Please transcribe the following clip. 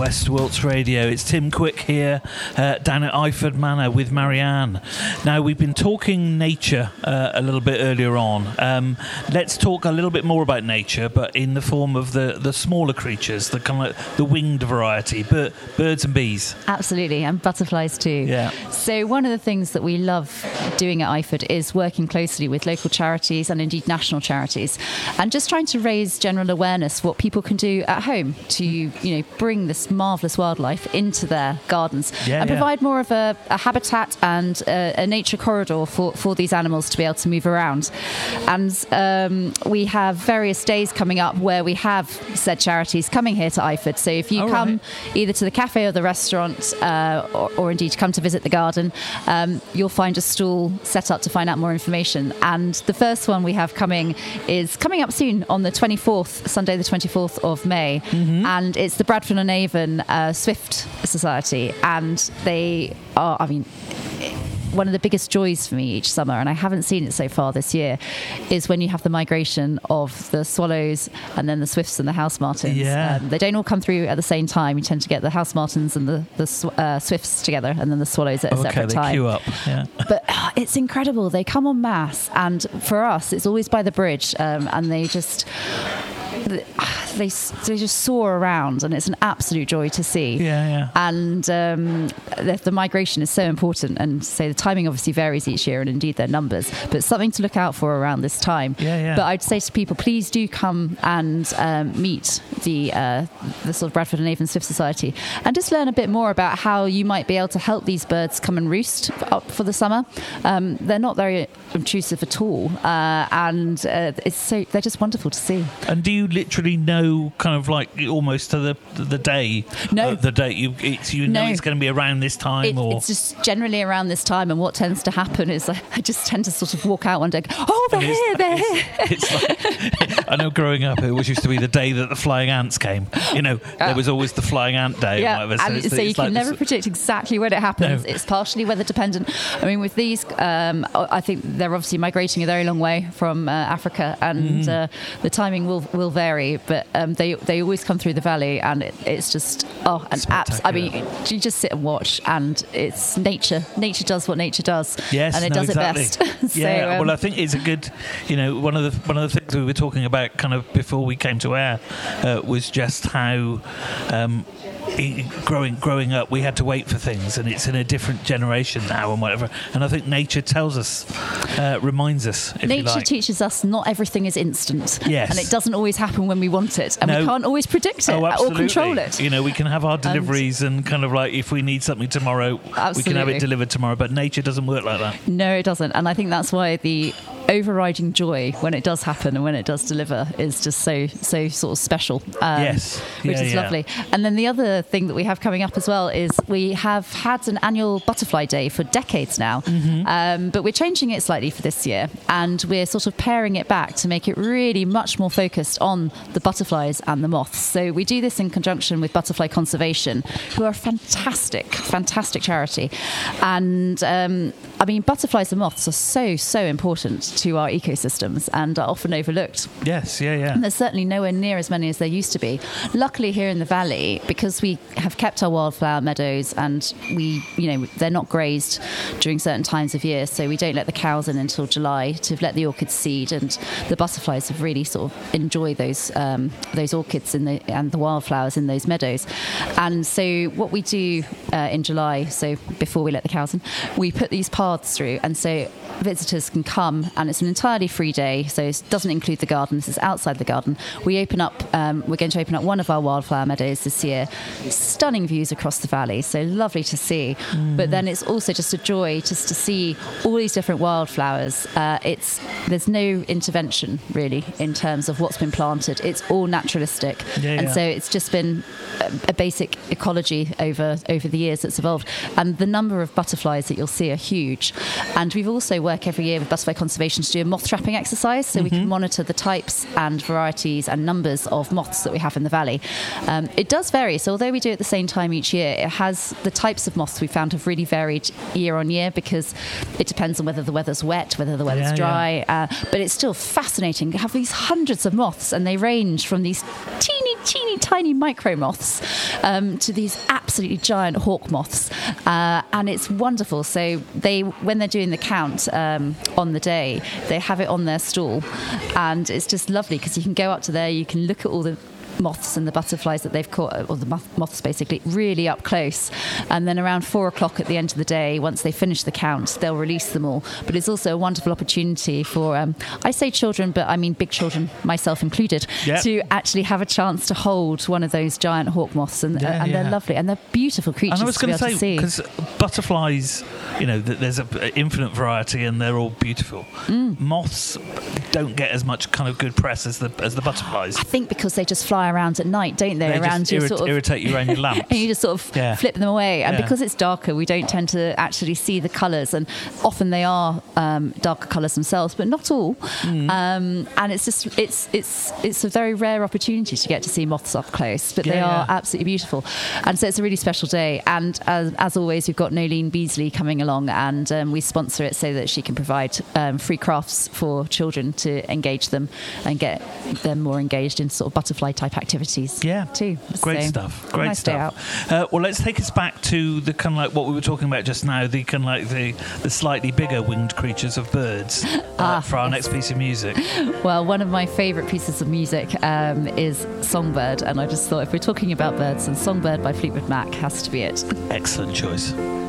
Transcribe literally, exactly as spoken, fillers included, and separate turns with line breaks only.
West Wilts Radio. It's Tim Quick here uh, down at Iford Manor with Marianne. Now, we've been talking nature uh, a little bit earlier on. Um, let's talk a little bit more about nature, but in the form of the, the smaller creatures, the kind of the winged variety, bir- birds and bees.
Absolutely, and butterflies too.
Yeah.
So one of the things that we love doing at Iford is working closely with local charities and indeed national charities, and just trying to raise general awareness what people can do at home to, you know, bring this marvellous wildlife into their gardens
yeah,
and
yeah.
provide more of a, a habitat and a, a nature corridor for, for these animals to be able to move around. And um, we have various days coming up where we have said charities coming here to Iford. So if you
All
come
right.
either to the cafe or the restaurant, uh, or, or indeed come to visit the garden, um, you'll find a stall set up to find out more information. And the first one we have coming is coming up soon on the twenty-fourth, Sunday the twenty-fourth of May, mm-hmm. and it's the Bradford on Avon uh, Swift Society, and they are, I mean, one of the biggest joys for me each summer, and I haven't seen it so far this year, is when you have the migration of the swallows and then the swifts and the house martins.
Yeah.
Um, they don't all come through at the same time. You tend to get the house martins and the, the sw- uh, swifts together, and then the swallows at a
okay,
separate
they
time.
queue up. Yeah.
But uh, it's incredible. They come en masse, and for us, it's always by the bridge, um, and they just... They, they just soar around, and it's an absolute joy to see.
Yeah, yeah.
And um, the, the migration is so important, and so the timing obviously varies each year, and indeed their numbers, but something to look out for around this time.
Yeah, yeah.
But I'd say to people, please do come and um, meet the uh, the sort of Bradford and Avon Swift Society, and just learn a bit more about how you might be able to help these birds come and roost up for the summer. Um, they're not very intrusive at all, uh, and uh, it's so they're just wonderful to see.
And do you literally know kind of like almost to the the day
no
uh, the date you it's, you know
no.
it's going to be around this time
it,
or
it's just generally around this time, and what tends to happen is I, I just tend to sort of walk out one day and go, oh, they're
it's,
here they're
it's,
here
it's like, I know growing up it always used to be the day that the flying ants came, you know.
Yeah.
There was always the flying ant day
yeah,
or whatever.
and
so,
so,
it's,
you
it's
can
like
never
this,
predict exactly when it happens.
No.
It's partially weather dependent. I mean, with these, um, I think they're obviously migrating a very long way from uh, Africa, and mm. uh, the timing will will vary, but um, they they always come through the valley, and it, it's just oh, and apps. I mean, you just sit and watch, and it's nature. Nature does what nature does,
yes,
and it
no,
does
exactly.
it best. so,
yeah,
um,
well, I think it's a good, you know, one of the one of the things we were talking about kind of before we came to air uh, was just how. Um, growing growing up we had to wait for things, and it's in a different generation now and whatever, and I think nature tells us uh, reminds us if
nature
you like.
teaches us not everything is instant,
yes.
and it doesn't always happen when we want it, and
no.
we can't always predict it
oh,
or control it.
You know, we can have our deliveries and, and kind of like if we need something tomorrow
absolutely.
we can have it delivered tomorrow, but nature doesn't work like that.
No, it doesn't, and I think that's why the overriding joy when it does happen and when it does deliver is just so so sort of special, um,
yes
which
yeah,
is
yeah.
lovely. And then the other thing that we have coming up as well is we have had an annual butterfly day for decades now,
mm-hmm.
um, but we're changing it slightly for this year, and we're sort of paring it back to make it really much more focused on the butterflies and the moths. So we do this in conjunction with Butterfly Conservation, who are a fantastic fantastic charity, and um, I mean, butterflies and moths are so so important to our ecosystems and are often overlooked.
Yes, yeah, yeah.
And there's certainly nowhere near as many as there used to be. Luckily here in the valley, because we have kept our wildflower meadows, and we, you know, they're not grazed during certain times of year, so we don't let the cows in until July to let the orchids seed, and the butterflies have really sort of enjoyed those um, those orchids in the, and the wildflowers in those meadows. And so what we do uh, in July, so before we let the cows in, we put these paths through, and so visitors can come, and it's an entirely free day, so it doesn't include the garden. This is outside the garden. We open up, um, we're going to open up one of our wildflower meadows this year. Stunning views across the valley, so lovely to see. Mm. But then it's also just a joy just to see all these different wildflowers. Uh, it's there's no intervention really in terms of what's been planted. It's all naturalistic,
yeah,
and
yeah.
so it's just been a, a basic ecology over over the years that's evolved. And the number of butterflies that you'll see are huge. And we've also work every year with Butterfly Conservation to do a moth trapping exercise, so mm-hmm. we can monitor the types and varieties and numbers of moths that we have in the valley. Um, it does vary, so although we do it at the same time each year, it has the types of moths we found have really varied year on year, because it depends on whether the weather's wet, whether the weather's
yeah,
dry, yeah. Uh, but it's still fascinating. You have these hundreds of moths, and they range from these teeny, teeny, tiny micro moths um, to these absolutely giant hawk moths, uh, and it's wonderful. So they, when they're doing the count um, on the day, they have it on their stall, and it's just lovely because you can go up to there, you can look at all the moths and the butterflies that they've caught, or the moths basically, really up close. And then around four o'clock at the end of the day, once they finish the count, they'll release them all. But it's also a wonderful opportunity for, um, I say children, but I mean big children, myself included,
yep.
to actually have a chance to hold one of those giant hawk moths. And,
yeah,
and
yeah.
they're lovely, and they're beautiful creatures.
And I was
going to
say, because butterflies, you know, there's an infinite variety and they're all beautiful. Mm. Moths don't get as much kind of good press as the as the butterflies.
I think because they just fly around at night, don't they?
They
around
just
your
irrit-
sort of
irritate you around your lamps,
and you just sort of
yeah.
flip them away. And
yeah.
because it's darker, we don't tend to actually see the colours, and often they are um, darker colours themselves, but not all. Mm. Um, and it's just it's it's it's a very rare opportunity to get to see moths up close, but
yeah,
they are
yeah.
absolutely beautiful. And so it's a really special day. And as, as always, we've got Nolene Beasley coming along, and um, we sponsor it so that she can provide um, free crafts for children to engage them and get them more engaged in sort of butterfly type activities.
Yeah,
too.
Great
so,
stuff. Great
nice
stuff. Uh, well, let's take us back to the kind of like what we were talking about just now. The kind of like the, the slightly bigger winged creatures of birds uh,
ah,
for our
yes.
next piece of music.
Well, one of my favourite pieces of music um, is Songbird, and I just thought if we're talking about birds, then Songbird by Fleetwood Mac has to be it.
Excellent choice.